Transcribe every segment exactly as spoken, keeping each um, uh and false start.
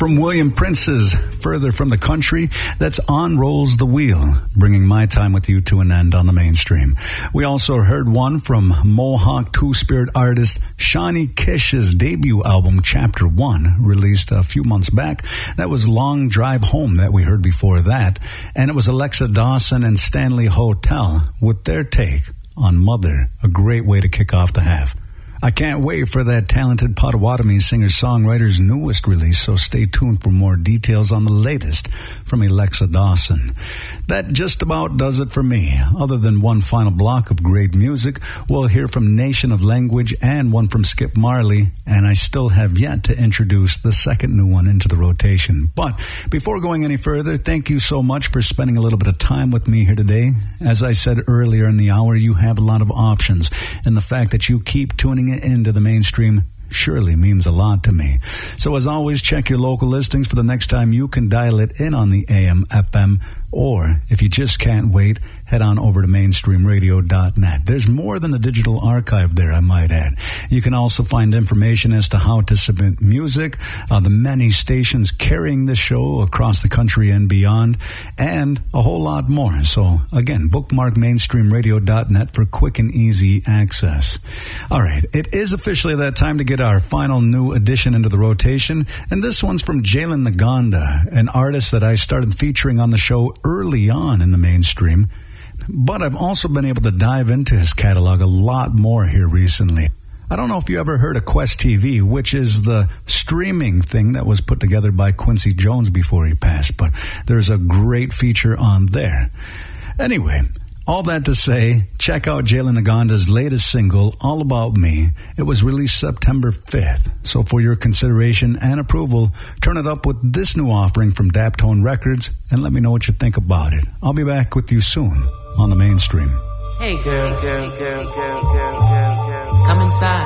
from William Prince's Further from the Country. That's On Rolls the Wheel, bringing my time with you to an end on the mainstream. We also heard one from Mohawk Two-Spirit artist Shawnee Kish's debut album, Chapter One, released a few months back. That was Long Drive Home that we heard before that. And it was Alexa Dawson and Stanley Hotel with their take on Mother, a great way to kick off the half. I can't wait for that talented Potawatomi singer-songwriter's newest release, so stay tuned for more details on the latest from Alexa Dawson. That just about does it for me. Other than one final block of great music, we'll hear from Nation of Language and one from Skip Marley, and I still have yet to introduce the second new one into the rotation. But before going any further, thank you so much for spending a little bit of time with me here today. As I said earlier in the hour, you have a lot of options, and the fact that you keep tuning in into the mainstream surely means a lot to me. So as always, check your local listings for the next time you can dial it in on the A M F M, or if you just can't wait, head on over to mainstream radio dot net. There's more than the digital archive there, I might add. You can also find information as to how to submit music, uh, the many stations carrying this show across the country and beyond, and a whole lot more. So again, bookmark mainstream radio dot net for quick and easy access. All right, it is officially that time to get our final new addition into the rotation, and this one's from Jalen Naganda, an artist that I started featuring on the show early on in the mainstream, but I've also been able to dive into his catalog a lot more here recently. I don't know if you ever heard of Quest T V, which is the streaming thing that was put together by Quincy Jones before he passed, but there's a great feature on there. Anyway, all that to say, check out Jalen Naganda's latest single, All About Me. It was released September fifth. So for your consideration and approval, turn it up with this new offering from Daptone Records and let me know what you think about it. I'll be back with you soon on the mainstream. Hey girl, girl, girl, girl, girl, girl, girl. Come inside.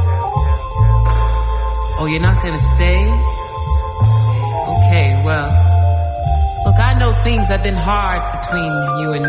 Oh, you're not gonna stay? Okay, well, look, I know things have been hard between you and me.